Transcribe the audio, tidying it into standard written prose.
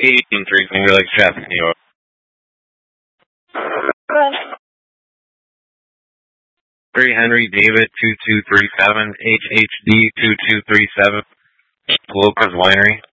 18-3 Finger Lakes traffic, New York. Three Henry David 2237 HHD 2237 Lopez Winery.